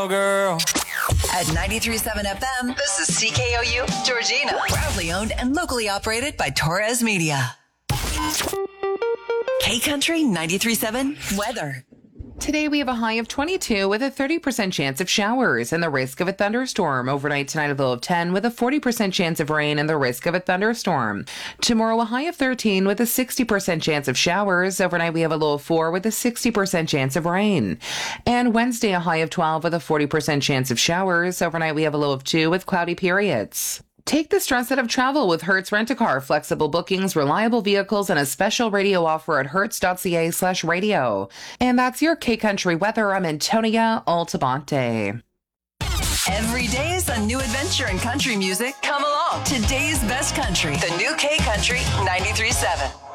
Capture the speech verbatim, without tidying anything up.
Girl. At ninety-three point seven F M, this is C K O U, Georgina. Proudly owned and locally operated by Torres Media. K-Country ninety-three point seven weather. Today we have a high of twenty-two with a thirty percent chance of showers and the risk of a thunderstorm. Overnight tonight a low of ten with a forty percent chance of rain and the risk of a thunderstorm. Tomorrow a high of thirteen with a sixty percent chance of showers. Overnight we have a low of four with a sixty percent chance of rain. And Wednesday a high of twelve with a forty percent chance of showers. Overnight we have a low of two with cloudy periods. Take the stress out of travel with Hertz Rent-A-Car. Flexible bookings, reliable vehicles, and a special radio offer at hertz.ca slash radio. And that's your K-Country weather. I'm Antonia Altamonte. Every day is a new adventure in country music. Come along. Today's best country. The new K-Country ninety-three point seven.